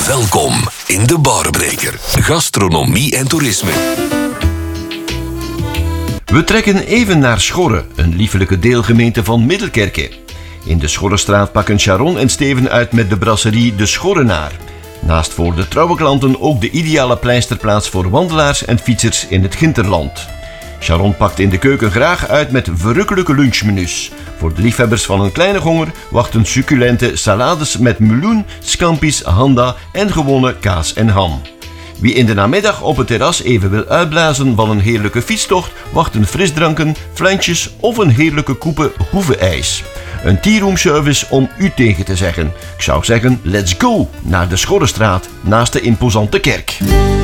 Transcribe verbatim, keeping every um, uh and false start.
Welkom in de Barbreker. Gastronomie en toerisme. We trekken even naar Schorre, een liefelijke deelgemeente van Middelkerke. In de Schorrestraat pakken Sharon en Steven uit met de brasserie De Schorrenaar. Naast voor de trouwe klanten ook de ideale pleisterplaats voor wandelaars en fietsers in het Ginterland. Sharon pakt in de keuken graag uit met verrukkelijke lunchmenus. Voor de liefhebbers van een kleine honger wachten succulente salades met meloen, scampi's, handa en gewone kaas en ham. Wie in de namiddag op het terras even wil uitblazen van een heerlijke fietstocht, wachten frisdranken, flantjes of een heerlijke koepe hoevenijs. Een tea-room service om u tegen te zeggen. Ik zou zeggen, let's go naar de Schorrestraat naast de imposante kerk.